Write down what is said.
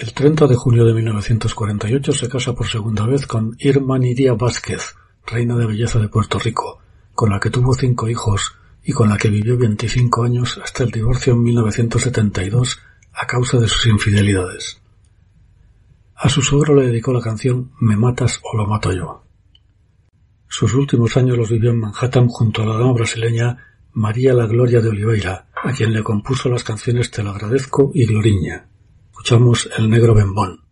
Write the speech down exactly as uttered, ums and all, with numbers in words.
El treinta de junio de mil novecientos cuarenta y ocho se casa por segunda vez con Irma Nidia Vázquez, reina de belleza de Puerto Rico, con la que tuvo cinco hijos y con la que vivió veinticinco años hasta el divorcio en mil novecientos setenta y dos a causa de sus infidelidades. A su suegro le dedicó la canción Me matas o lo mato yo. Sus últimos años los vivió en Manhattan junto a la dama brasileña María La Gloria de Oliveira, a quien le compuso las canciones Te lo agradezco y Gloriña. Escuchamos El negro bembón.